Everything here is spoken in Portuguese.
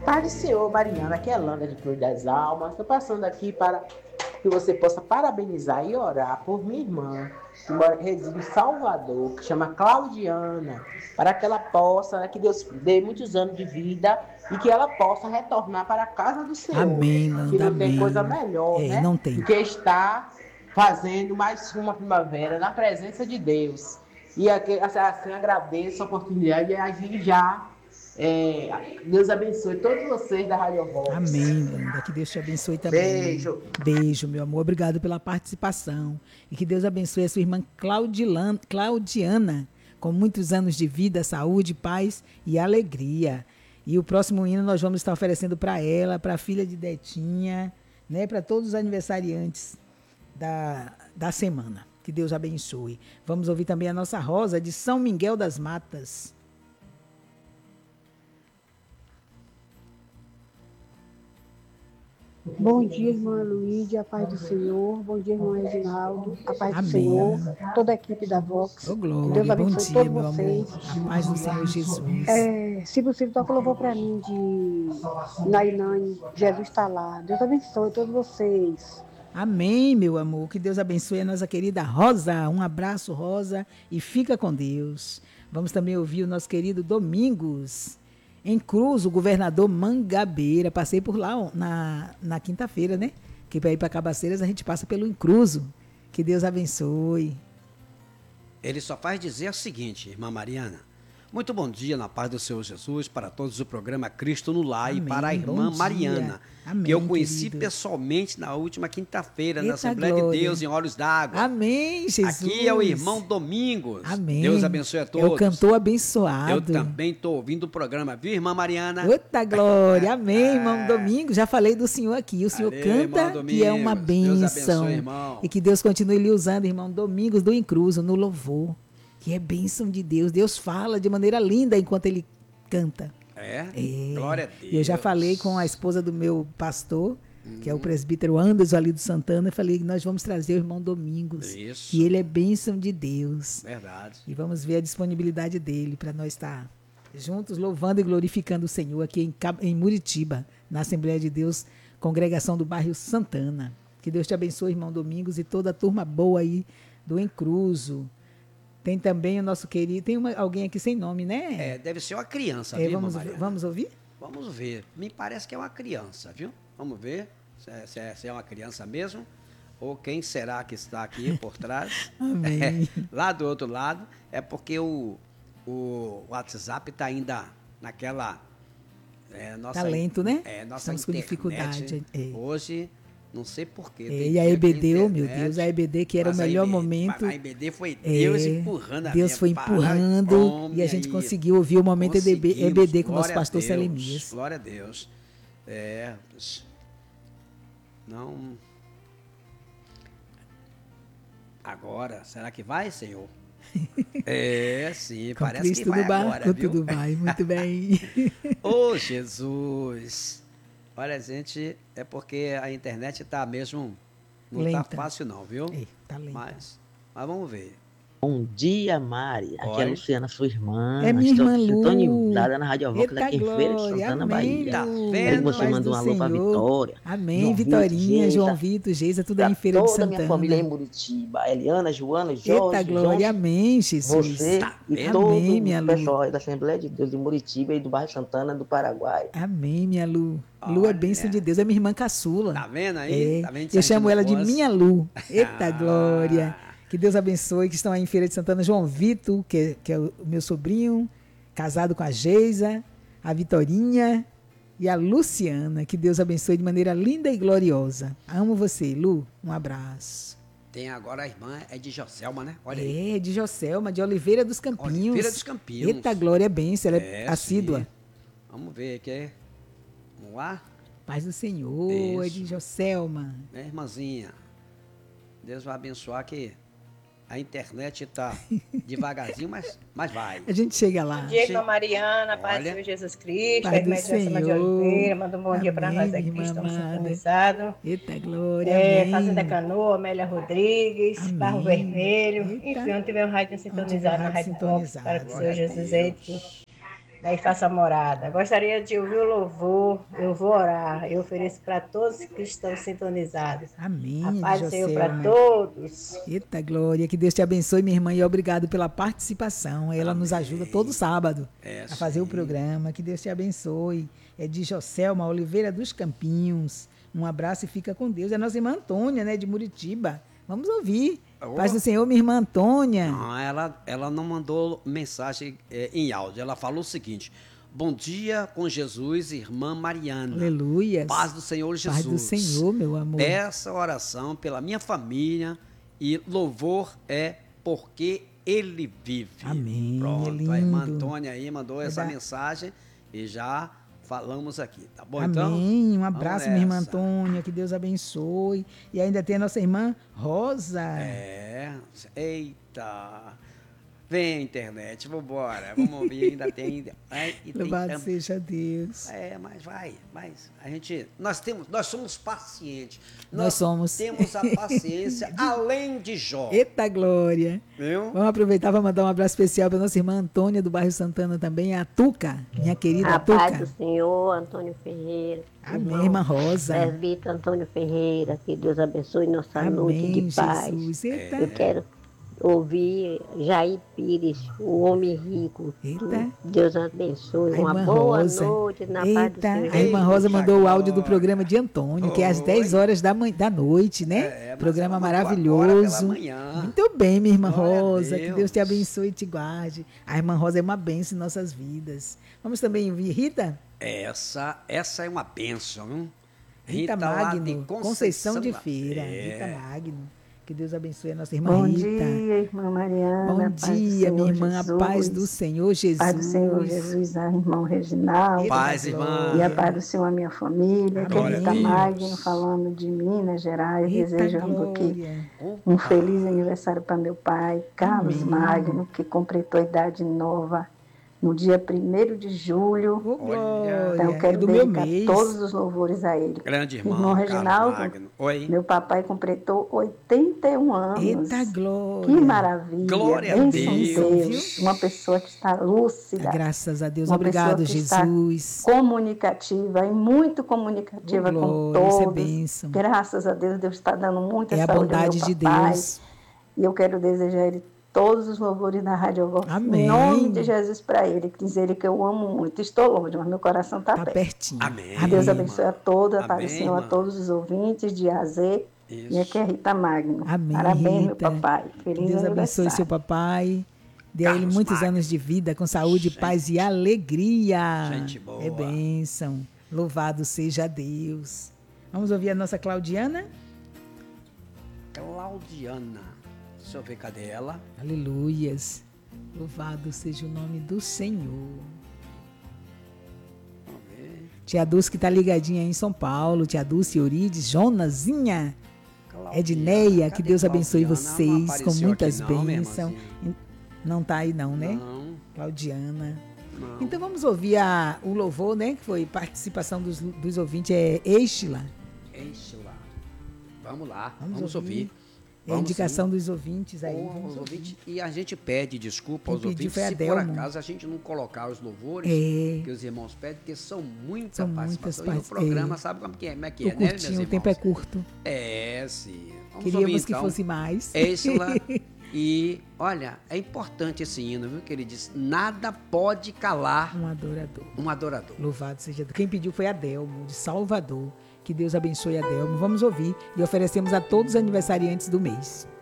Pai do Senhor, Mariana, aqui é Landa de Cruz das Almas. Estou passando aqui para que você possa parabenizar e orar por minha irmã, que reside em Salvador, que chama Claudiana, para que ela possa, que Deus dê muitos anos de vida e que ela possa retornar para a casa do Senhor, Amém, que Landa, não tem coisa amém. melhor, É, né, não do tem. que estar fazendo mais uma primavera na presença de Deus. E assim agradeço a oportunidade de agir já. Deus abençoe todos vocês da Rádio Vox. Amém, Landa. Que Deus te abençoe também. Beijo. Beijo, meu amor. Obrigado pela participação. E que Deus abençoe a sua irmã Claudiana, com muitos anos de vida, saúde, paz e alegria. E o próximo hino nós vamos estar oferecendo para ela, para a filha de Detinha, né, para todos os aniversariantes da semana. Que Deus abençoe. Vamos ouvir também a nossa Rosa de São Miguel das Matas. Bom dia, irmã Luíde, a paz do Senhor. Bom dia, irmão Reginaldo, a paz do Amém. Senhor. Toda a equipe da Vox. Ô, glória. Deus Bom abençoe dia, todos meu vocês. amor. A paz do Senhor Jesus. Se possível, toca o louvor para mim de Nainane. Jesus está lá. Deus abençoe todos vocês. Amém, meu amor. Que Deus abençoe a nossa querida Rosa. Um abraço, Rosa, e fica com Deus. Vamos também ouvir o nosso querido Domingos. Em Cruz, o governador Mangabeira. Passei por lá na quinta-feira, né? Que para ir para Cabaceiras a gente passa pelo Incruso. Que Deus abençoe. Ele só faz dizer o seguinte, irmã Mariana. Muito bom dia na paz do Senhor Jesus para todos do programa Cristo no Lar. Amém. E para a irmã Mariana, Amém, que eu conheci querido. pessoalmente na última quinta-feira na Eita, Assembleia glória. de Deus em Olhos d'Água. Amém, Jesus. Aqui é o irmão Domingos. Amém. Deus abençoe a todos. É o cantor abençoado. Eu também estou ouvindo o programa, viu, irmã Mariana? Outra glória, amém, irmão Domingos. Já falei do senhor aqui. O senhor Valeu, canta, irmão que é uma Domingos. Deus bênção. abençoe, irmão. E que Deus continue lhe usando, irmão Domingos do Incruso, no louvor. Que é bênção de Deus. Deus fala de maneira linda enquanto ele canta. É? Glória a Deus. E eu já falei com a esposa do meu pastor, que é o presbítero Anderson ali do Santana, e falei que nós vamos trazer o irmão Domingos. Isso. Que ele é bênção de Deus. Verdade. E vamos ver a disponibilidade dele para nós estar juntos louvando e glorificando o Senhor aqui em Muritiba, na Assembleia de Deus, congregação do bairro Santana. Que Deus te abençoe, irmão Domingos, e toda a turma boa aí do Encruzo. Tem também o nosso querido, tem alguém aqui sem nome, né? Deve ser uma criança, viu, irmã Mariana? Vamos ouvir? Vamos ver. Me parece que é uma criança, viu? Vamos ver se é uma criança mesmo. Ou quem será que está aqui por trás. Amém. Lá do outro lado, é porque o WhatsApp está ainda naquela... Tá lento, né? Nossa Estamos com dificuldade. Hoje... Não sei porquê. E a EBD, oh meu Deus, a EBD que era o melhor momento. A EBD foi Deus empurrando a Deus foi empurrando e a gente conseguiu ouvir o momento EBD com o nosso pastor Selemias. Glória a Deus. Não. Agora, será que vai, Senhor? Sim, com parece Cristo que vai no barco, agora, viu? Tudo vai, muito bem. Ô, Jesus! Olha, gente, é porque a internet tá mesmo... Não lenta. tá fácil não, viu? Tá lenta. Mas vamos ver. Bom dia, Mari. Aqui é a Luciana, sua irmã. É minha irmã Lu. Sintonizada na Rádio Vox, Eita aqui em Feira de Santana, amém, Bahia. Tá Quero vendo? que você manda um alô pra Vitória. Amém, João Vitorinha, Vitor, João Vitor, Geisa, tudo aí em Feira de toda a Santana. minha família em Muritiba. Eliana, Joana, Jorge, Eita glória, João, amém, Jesus. você e amém, todo minha o Lu. pessoal aí da Assembleia de Deus de Muritiba e do bairro Santana do Paraguai. Amém, minha Lu. Lu é bênção de Deus, é minha irmã caçula. Tá vendo aí? Tá vendo? Eu chamo ela de Voz? minha Lu. Eita glória. Que Deus abençoe, que estão aí em Feira de Santana. João Vitor, que é o meu sobrinho, casado com a Geisa, a Vitorinha e a Luciana. Que Deus abençoe de maneira linda e gloriosa. Amo você, Lu. Um abraço. Tem agora a irmã, é de Joselma, né? Olha aí. De Joselma, de Oliveira dos Campinhos. Oliveira dos Campinhos. Eita glória, bênção. Ela é assídua. Sim. Vamos ver aqui. Vamos lá? Paz do Senhor, é de Joselma. Irmãzinha, Deus vai abençoar que a internet tá devagarzinho, mas vai. A gente chega lá. Bom dia, irmã Mariana, paz do Senhor Jesus Cristo, a irmã Joselma de Oliveira, manda um bom dia para nós aqui, estamos sintonizados. Eita glória, amém. Fazenda Canoa, Amélia Rodrigues, amém. Barro Vermelho, Eita. enfim, onde tiver um rádio sintonizado na Rádio Vox, para que o Senhor Jesus entre da Estação Morada. Gostaria de ouvir o louvor, eu vou orar, eu ofereço para todos que estão sintonizados. Amém. A paz do Senhor Joselma. para todos. Eita glória, que Deus te abençoe, minha irmã, e obrigado pela participação. Ela nos ajuda todo sábado a fazer o programa. Que Deus te abençoe. É de Joselma Oliveira dos Campinhos. Um abraço e fica com Deus. É a nossa irmã Antônia, né, de Muritiba. Vamos ouvir. Paz do Senhor, minha irmã Antônia. Não, ela não mandou mensagem em áudio. Ela falou o seguinte: bom dia com Jesus, irmã Mariana. Aleluia. Paz do Senhor Jesus. Paz do Senhor, meu amor. Essa oração pela minha família e louvor é porque Ele vive. Amém. Pronto, é lindo. a irmã Antônia aí mandou essa mensagem e já falamos aqui, tá bom? Amém. Então, Um abraço, minha irmã Antônia, que Deus abençoe. E ainda tem a nossa irmã Rosa. Eita. Vem, internet, vambora, vamos ouvir, ainda tem. Louvado seja Deus. Mas a gente, nós somos pacientes. Nós somos. Temos a paciência além de Jó. Eita glória. Viu? Vamos aproveitar para mandar um abraço especial para nossa irmã Antônia, do bairro Santana também, a Tuca, minha querida A Tuca. paz do Senhor, Antônio Ferreira. Amém, irmã Rosa. Presbítero Antônio Ferreira, que Deus abençoe nossa noite de paz. Jesus. Eita. Eu quero ouvir Jair Pires, o homem rico. Eita. Deus abençoe. A Uma irmã boa Rosa. noite na paz do Senhor. A irmã Rosa mandou o áudio do glória. programa de Antônio, que é às 10 horas da noite, né? Mas Programa ela mandou agora maravilhoso. pela manhã. Muito bem, minha irmã Glória a Rosa. Que Deus. Deus te abençoe e te guarde. A irmã Rosa é uma bênção em nossas vidas. Vamos também ouvir Rita? Essa é uma bênção, viu? Rita lá de Magno, Conceição de lá. Feira. Rita Magno. Que Deus abençoe a nossa irmã Bom Rita. dia, irmã Mariana. Bom paz do dia, minha Senhor irmã. Jesus. A paz do Senhor Jesus. Paz do Senhor Jesus, a irmão Reginaldo. Paz, irmã. E a paz do Senhor, a minha família. Que Glória Rita a Deus. Magno falando de Minas Gerais, Eita desejando aqui glória. um feliz aniversário para meu pai, Carlos Amém. Magno, que completou a idade nova no dia 1º de julho. Ô, glória. Então, eu É quero do meu dedicar mês. todos os louvores a ele. Grande irmão, Irmão Carlos Reginaldo, Magno. Oi. meu papai completou 81 anos. Eita glória. Que maravilha. Glória a Bênção de Deus. Deus. Uma pessoa que está lúcida, Graças a Deus. Uma Obrigado, pessoa que está Jesus. comunicativa e muito comunicativa com Glória, isso é todos. bênção. Graças a Deus, Deus está dando muita É a saúde ao bondade meu de papai. Deus. E eu quero desejar a ele todos os louvores da Rádio Voz. Amém. Em nome de Jesus para ele. Dizer ele que eu amo muito. Estou longe, mas meu coração está Tá perto. pertinho. Amém. Deus irmã. abençoe a todos, a paz do Amém, Senhor, a irmã. todos os ouvintes de AZ. Isso. E aqui é Rita Magno. Amém, Parabéns, meu Rita. papai. Que Feliz Deus abençoe aniversário. seu papai. Dê a ele Carlos muitos Magno. anos de vida, com saúde, paz e alegria. Gente boa. É bênção. Louvado seja Deus. Vamos ouvir a nossa Claudiana? Claudiana. Deixa eu ver, cadê ela? Aleluias. Louvado seja o nome do Senhor. Vamos ver. Tia Dulce que tá ligadinha aí em São Paulo. Tia Dulce, Eurides, Jonazinha, Claudiana. Edneia. Que Cadê Deus abençoe Claudiana? Não vocês com apareceu muitas aqui não, minha bênçãos. irmãzinha. Não tá aí não, né? Não, Claudiana. não. Então vamos ouvir o louvor, né? Que foi participação dos ouvintes, é Estila. Enche lá. Vamos lá, Vamos vamos ouvir. ouvir. É a Vamos indicação sim. dos ouvintes aí. Os Vamos ouvir. ouvintes, e a gente pede desculpa Quem aos pediu ouvintes foi a se por Delmo. acaso a gente não colocar os louvores É. que os irmãos pedem, porque são muitas São participações. muitas E o programa é. sabe como que é, né, Tô meus curtinho, irmãos? o tempo é curto. É, sim. Vamos Queríamos ouvir, que então. fosse mais. Êxila. E, olha, é importante esse hino, viu? Que ele diz, nada pode calar Um adorador. um adorador. Louvado seja Deus. Quem pediu foi a Delmo, de Salvador. Que Deus abençoe a Delmo. Vamos ouvir e oferecemos a todos os aniversariantes do mês.